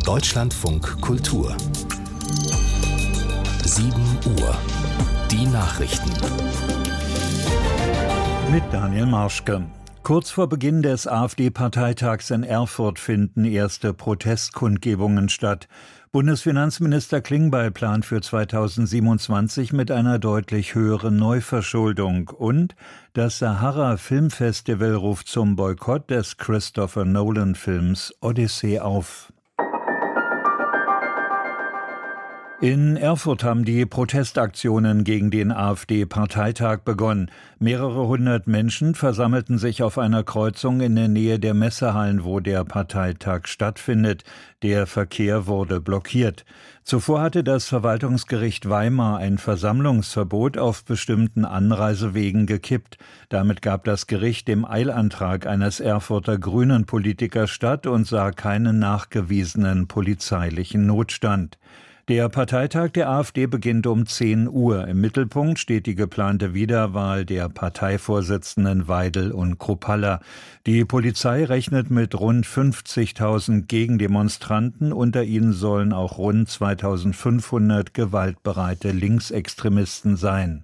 Deutschlandfunk Kultur 7 Uhr. Die Nachrichten. Mit Daniel Marschke. Kurz vor Beginn des AfD-Parteitags in Erfurt finden erste Protestkundgebungen statt. Bundesfinanzminister Klingbeil plant für 2027 mit einer deutlich höheren Neuverschuldung. Und das Sahara Filmfestival ruft zum Boykott des Christopher Nolan-Films Odyssey auf. In Erfurt haben die Protestaktionen gegen den AfD-Parteitag begonnen. Mehrere hundert Menschen versammelten sich auf einer Kreuzung in der Nähe der Messehallen, wo der Parteitag stattfindet. Der Verkehr wurde blockiert. Zuvor hatte das Verwaltungsgericht Weimar ein Versammlungsverbot auf bestimmten Anreisewegen gekippt. Damit gab das Gericht dem Eilantrag eines Erfurter Grünen-Politikers statt und sah keinen nachgewiesenen polizeilichen Notstand. Der Parteitag der AfD beginnt um 10 Uhr. Im Mittelpunkt steht die geplante Wiederwahl der Parteivorsitzenden Weidel und Kruppalla. Die Polizei rechnet mit rund 50.000 Gegendemonstranten. Unter ihnen sollen auch rund 2.500 gewaltbereite Linksextremisten sein.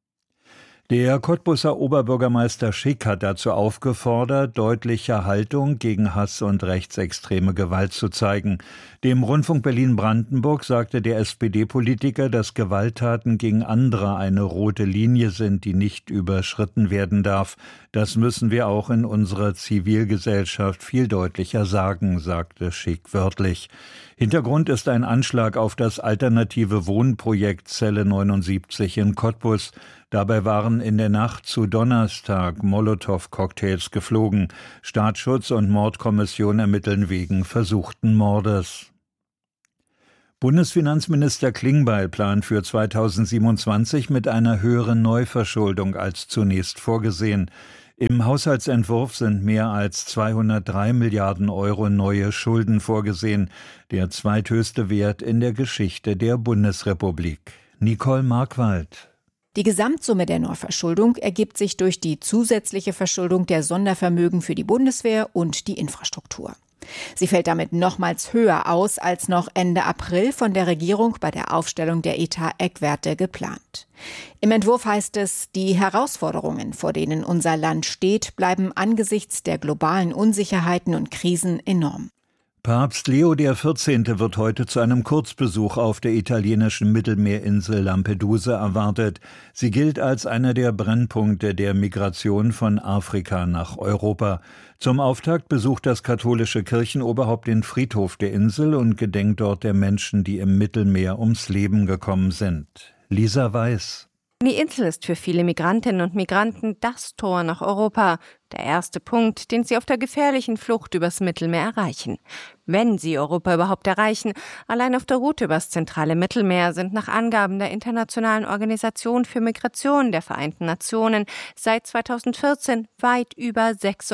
Der Cottbuser Oberbürgermeister Schick hat dazu aufgefordert, deutliche Haltung gegen Hass und rechtsextreme Gewalt zu zeigen. Dem Rundfunk Berlin-Brandenburg sagte der SPD-Politiker, dass Gewalttaten gegen andere eine rote Linie sind, die nicht überschritten werden darf. Das müssen wir auch in unserer Zivilgesellschaft viel deutlicher sagen, sagte Schick wörtlich. Hintergrund ist ein Anschlag auf das alternative Wohnprojekt Zelle 79 in Cottbus. Dabei waren in der Nacht zu Donnerstag Molotow-Cocktails geflogen. Staatsschutz und Mordkommission ermitteln wegen versuchten Mordes. Bundesfinanzminister Klingbeil plant für 2027 mit einer höheren Neuverschuldung als zunächst vorgesehen. Im Haushaltsentwurf sind mehr als 203 Milliarden Euro neue Schulden vorgesehen, der zweithöchste Wert in der Geschichte der Bundesrepublik. Nicole Markwald. Die Gesamtsumme der Neuverschuldung ergibt sich durch die zusätzliche Verschuldung der Sondervermögen für die Bundeswehr und die Infrastruktur. Sie fällt damit nochmals höher aus als noch Ende April von der Regierung bei der Aufstellung der Etat-Eckwerte geplant. Im Entwurf heißt es, die Herausforderungen, vor denen unser Land steht, bleiben angesichts der globalen Unsicherheiten und Krisen enorm. Papst Leo XIV. Wird heute zu einem Kurzbesuch auf der italienischen Mittelmeerinsel Lampedusa erwartet. Sie gilt als einer der Brennpunkte der Migration von Afrika nach Europa. Zum Auftakt besucht das katholische Kirchenoberhaupt den Friedhof der Insel und gedenkt dort der Menschen, die im Mittelmeer ums Leben gekommen sind. Lisa Weiß. Die Insel ist für viele Migrantinnen und Migranten das Tor nach Europa. Der erste Punkt, den sie auf der gefährlichen Flucht übers Mittelmeer erreichen. Wenn sie Europa überhaupt erreichen, allein auf der Route übers zentrale Mittelmeer sind nach Angaben der Internationalen Organisation für Migration der Vereinten Nationen seit 2014 weit über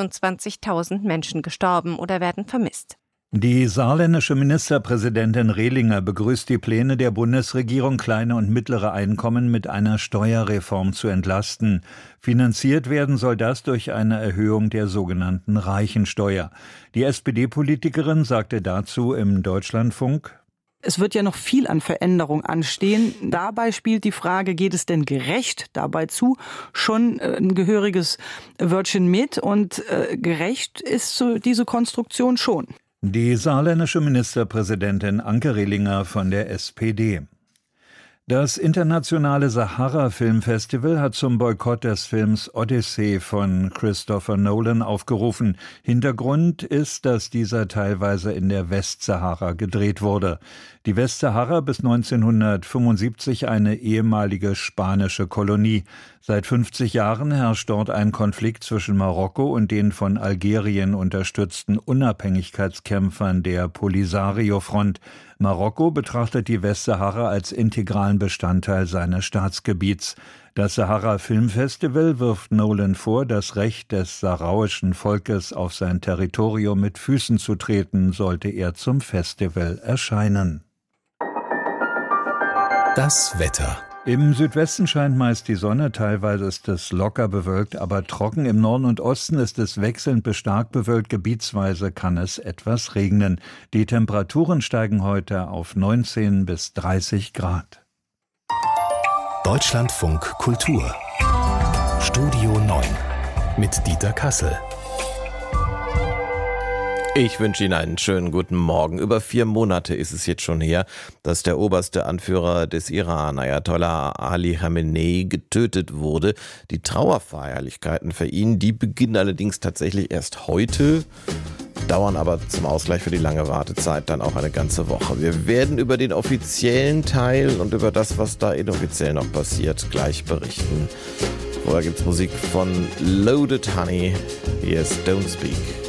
26.000 Menschen gestorben oder werden vermisst. Die saarländische Ministerpräsidentin Rehlinger begrüßt die Pläne der Bundesregierung, kleine und mittlere Einkommen mit einer Steuerreform zu entlasten. Finanziert werden soll das durch eine Erhöhung der sogenannten Reichensteuer. Die SPD-Politikerin sagte dazu im Deutschlandfunk: Es wird ja noch viel an Veränderung anstehen. Dabei spielt die Frage, geht es denn gerecht dabei zu, schon ein gehöriges Wörtchen mit. Und gerecht ist so diese Konstruktion schon. Die saarländische Ministerpräsidentin Anke Rehlinger von der SPD. Das internationale Sahara Filmfestival hat zum Boykott des Films Odyssey von Christopher Nolan aufgerufen. Hintergrund ist, dass dieser teilweise in der Westsahara gedreht wurde. Die Westsahara bis 1975 eine ehemalige spanische Kolonie. Seit 50 Jahren herrscht dort ein Konflikt zwischen Marokko und den von Algerien unterstützten Unabhängigkeitskämpfern der Polisario-Front. Marokko betrachtet die Westsahara als integralen Bestandteil seines Staatsgebiets. Das Sahara Filmfestival wirft Nolan vor, das Recht des sahrauischen Volkes auf sein Territorium mit Füßen zu treten, sollte er zum Festival erscheinen. Das Wetter. Im Südwesten scheint meist die Sonne, teilweise ist es locker bewölkt, aber trocken. Im Norden und Osten ist es wechselnd bis stark bewölkt, gebietsweise kann es etwas regnen. Die Temperaturen steigen heute auf 19 bis 30 Grad. Deutschlandfunk Kultur Studio 9 mit Dieter Kassel. Ich wünsche Ihnen einen schönen guten Morgen. Über 4 Monate ist es jetzt schon her, dass der oberste Anführer des Iran, Ayatollah Ali Khamenei, getötet wurde. Die Trauerfeierlichkeiten für ihn, die beginnen allerdings tatsächlich erst heute, dauern aber zum Ausgleich für die lange Wartezeit dann auch eine ganze Woche. Wir werden über den offiziellen Teil und über das, was da inoffiziell noch passiert, gleich berichten. Vorher gibt's Musik von Loaded Honey. Hier ist Don't Speak.